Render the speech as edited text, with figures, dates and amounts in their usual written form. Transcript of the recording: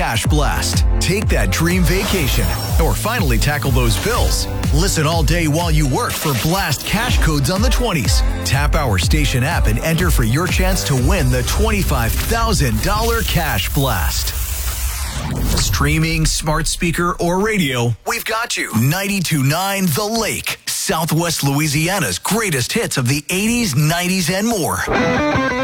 Cash Blast. Take that dream vacation or finally tackle those bills. Listen all day while you work for Blast cash codes on the 20s. Tap our station app and enter for your chance to win the $25,000 Cash Blast. Streaming, smart speaker, or radio, we've got you. 92.9 The Lake, Southwest Louisiana's greatest hits of the 80s, 90s, and more.